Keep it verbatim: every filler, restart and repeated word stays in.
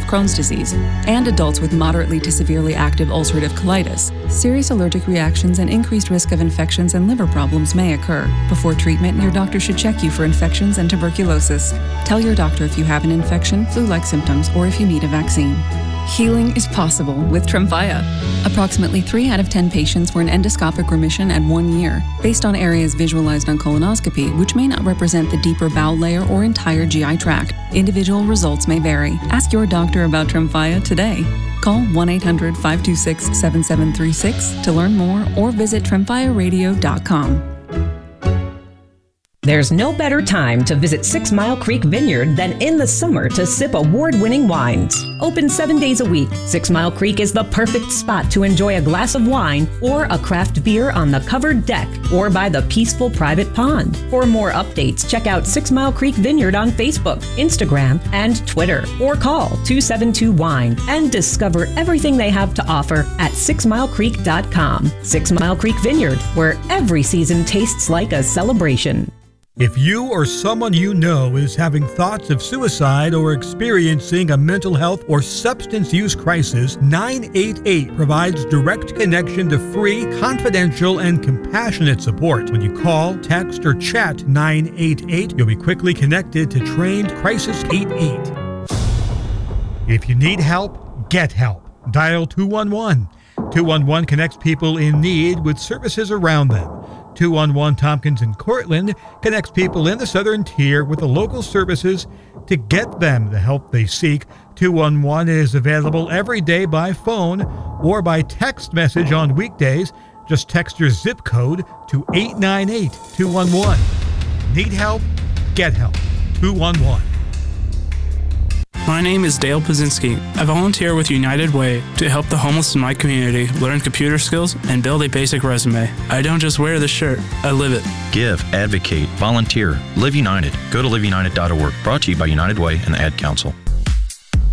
Crohn's disease, and adults with moderately to severely active ulcerative colitis. Serious allergic reactions and increased risk of infections and liver problems may occur. Before treatment, your doctor should check you for infections and tuberculosis. Tell your doctor if you have an infection, flu-like symptoms, or if you need a vaccine. Healing is possible with Tremfya. Approximately three out of ten patients were in endoscopic remission at one year, based on areas visualized on colonoscopy, which may not represent the deeper bowel layer or entire G I tract. Individual results may vary. Ask your doctor about Tremfya today. Call one eight hundred, five two six, seven seven three six to learn more or visit tremfya radio dot com. There's no better time to visit Six Mile Creek Vineyard than in the summer to sip award-winning wines. Open seven days a week, Six Mile Creek is the perfect spot to enjoy a glass of wine or a craft beer on the covered deck or by the peaceful private pond. For more updates, check out Six Mile Creek Vineyard on Facebook, Instagram, and Twitter, or call two seven two wine and discover everything they have to offer at six mile creek dot com. Six Mile Creek Vineyard, where every season tastes like a celebration. If you or someone you know is having thoughts of suicide or experiencing a mental health or substance use crisis, nine eight eight provides direct connection to free, confidential, and compassionate support. When you call, text, or chat nine eight eight, you'll be quickly connected to trained Crisis eighty-eight. If you need help, get help. Dial two one one. two one one connects people in need with services around them. two one one Tompkins and Cortland connects people in the Southern Tier with the local services to get them the help they seek. two one one is available every day by phone or by text message on weekdays. Just text your zip code to eight nine eight two one one. Need help? Get help. two one one. My name is Dale Pazinski. I volunteer with United Way to help the homeless in my community learn computer skills and build a basic resume. I don't just wear the shirt, I live it. Give, advocate, volunteer, Live United. Go to live united dot org. Brought to you by United Way and the Ad Council.